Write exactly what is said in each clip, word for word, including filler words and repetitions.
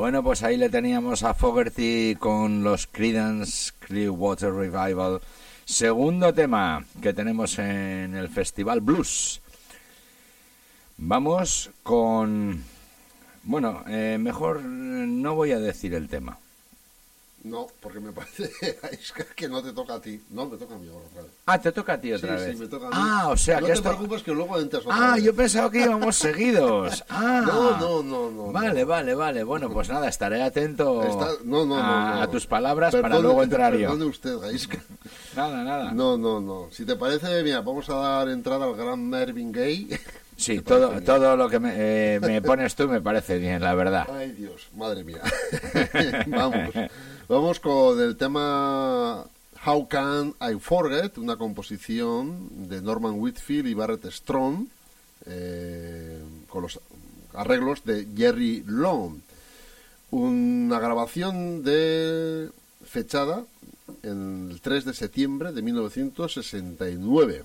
Bueno, pues ahí le teníamos a Fogerty con los Creedence Clearwater Revival. Segundo tema que tenemos en el Festival Blues. Vamos con... Bueno, eh, mejor no voy a decir el tema. No, porque me parece que no te toca a ti. No, me toca a mí ahora otra vez. Ah, te toca a ti otra sí, vez. Sí, me toca a mí. Ah, o sea no que te esto... preocupes que luego entras otra Ah, vez. yo pensaba que íbamos seguidos. Ah. No, no, no, no. Vale, no. vale, vale. Bueno, pues nada, estaré atento Está... no, no, a, no, no. a tus palabras perdone, para luego entrar yo. Perdone usted, Gaisca. Nada, nada. No, no, no. Si te parece, mira, vamos a dar entrada al gran Marvin Gaye. Sí, todo, todo lo que me, eh, me pones tú me parece bien, la verdad. Ay, Dios, madre mía. Vamos. Vamos con el tema How Can I Forget, una composición de Norman Whitfield y Barrett Strong, eh, con los arreglos de Jerry Long. Una grabación de fechada el tres de septiembre de mil novecientos sesenta y nueve.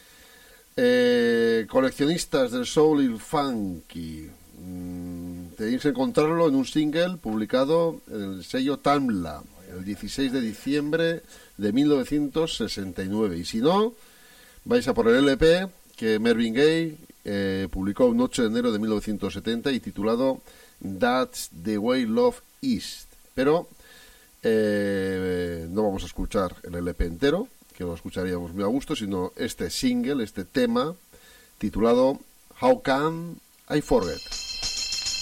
Eh, coleccionistas del soul y funky, mm, tenéis que encontrarlo en un single publicado en el sello Tamla el dieciséis de diciembre de mil novecientos sesenta y nueve, y si no, vais a por el L P que Marvin Gaye eh, publicó un ocho de enero de mil novecientos setenta y titulado That's the Way Love Is, pero eh, no vamos a escuchar el L P entero, que lo escucharíamos muy a gusto, sino este single, este tema titulado How Can I Forget.